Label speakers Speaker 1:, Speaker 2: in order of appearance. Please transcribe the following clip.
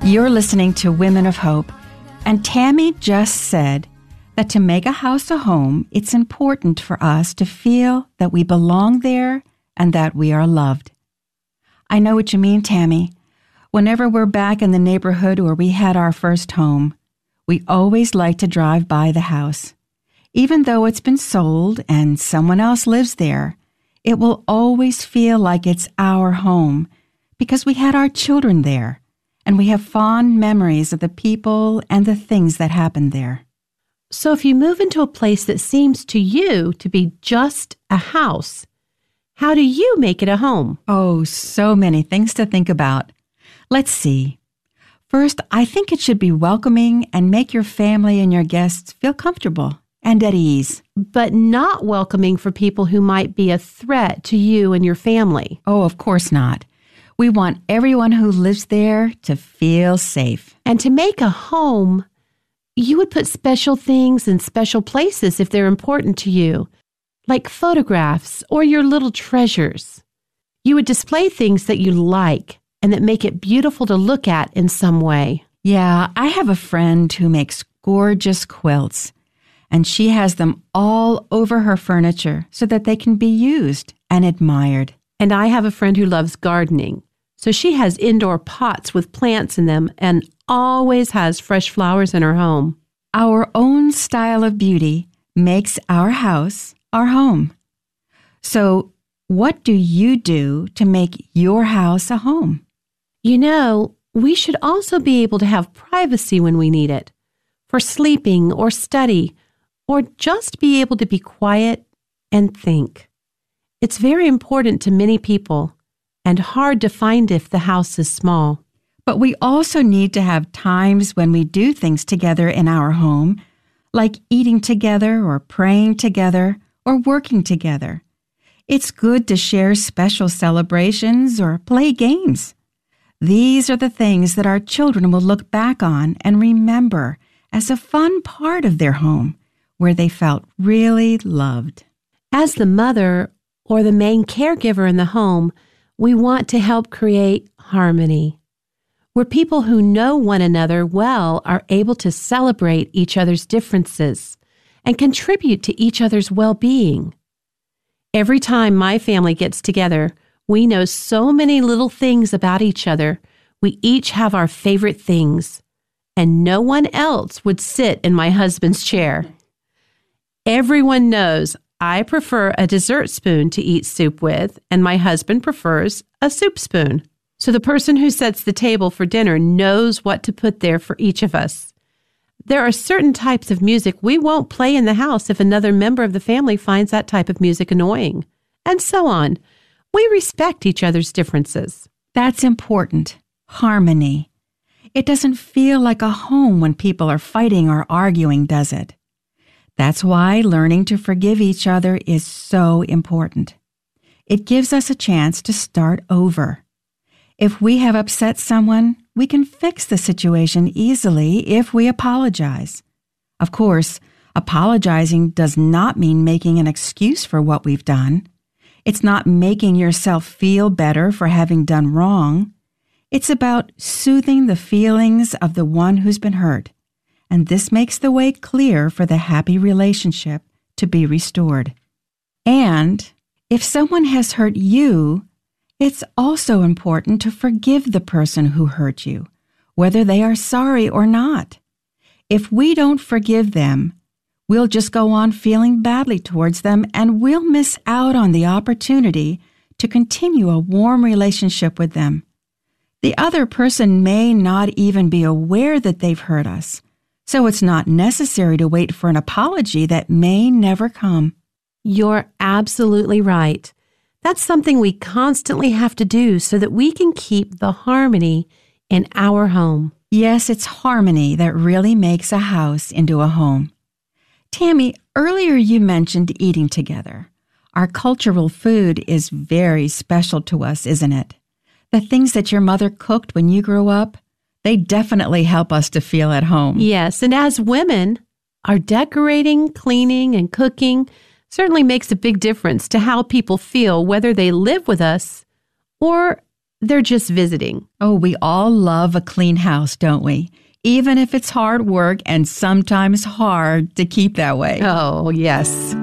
Speaker 1: You're listening to Women of Hope, and Tammy just said that to make a house a home, it's important for us to feel that we belong there and that we are loved. I know what you mean, Tammy. Whenever we're back in the neighborhood where we had our first home, we always like to drive by the house. Even though it's been sold and someone else lives there, it will always feel like it's our home because we had our children there, and we have fond memories of the people and the things that happened there.
Speaker 2: So if you move into a place that seems to you to be just a house, how do you make it a home?
Speaker 1: Oh, so many things to think about. Let's see. First, I think it should be welcoming and make your family and your guests feel comfortable and at ease.
Speaker 2: But not welcoming for people who might be a threat to you and your family.
Speaker 1: Oh, of course not. We want everyone who lives there to feel safe.
Speaker 2: And to make a home, you would put special things in special places if they're important to you, like photographs or your little treasures. You would display things that you like and that make it beautiful to look at in some way.
Speaker 1: Yeah, I have a friend who makes gorgeous quilts, and she has them all over her furniture so that they can be used and admired.
Speaker 2: And I have a friend who loves gardening, so she has indoor pots with plants in them and always has fresh flowers in her home.
Speaker 1: Our own style of beauty makes our house our home. So, what do you do to make your house a home?
Speaker 2: You know, we should also be able to have privacy when we need it, for sleeping or study, or just be able to be quiet and think. It's very important to many people and hard to find if the house is small.
Speaker 1: But we also need to have times when we do things together in our home, like eating together or praying together or working together. It's good to share special celebrations or play games. These are the things that our children will look back on and remember as a fun part of their home, where they felt really loved.
Speaker 2: As the mother or the main caregiver in the home, we want to help create harmony, where people who know one another well are able to celebrate each other's differences and contribute to each other's well-being. Every time my family gets together, we know so many little things about each other. We each have our favorite things, and no one else would sit in my husband's chair. Everyone knows I prefer a dessert spoon to eat soup with, and my husband prefers a soup spoon. So the person who sets the table for dinner knows what to put there for each of us. There are certain types of music we won't play in the house if another member of the family finds that type of music annoying, and so on. We respect each other's differences.
Speaker 1: That's important. Harmony. It doesn't feel like a home when people are fighting or arguing, does it? That's why learning to forgive each other is so important. It gives us a chance to start over. If we have upset someone, we can fix the situation easily if we apologize. Of course, apologizing does not mean making an excuse for what we've done. It's not making yourself feel better for having done wrong. It's about soothing the feelings of the one who's been hurt. And this makes the way clear for the happy relationship to be restored. And if someone has hurt you, it's also important to forgive the person who hurt you, whether they are sorry or not. If we don't forgive them, we'll just go on feeling badly towards them, and we'll miss out on the opportunity to continue a warm relationship with them. The other person may not even be aware that they've hurt us, so it's not necessary to wait for an apology that may never come.
Speaker 2: You're absolutely right. That's something we constantly have to do so that we can keep the harmony in our home.
Speaker 1: Yes, it's harmony that really makes a house into a home. Tammy, earlier you mentioned eating together. Our cultural food is very special to us, isn't it? The things that your mother cooked when you grew up, they definitely help us to feel at home.
Speaker 2: Yes, and as women, our decorating, cleaning, and cooking certainly makes a big difference to how people feel, whether they live with us or they're just visiting.
Speaker 1: Oh, we all love a clean house, don't we? Even if it's hard work and sometimes hard to keep that way.
Speaker 2: Oh, yes.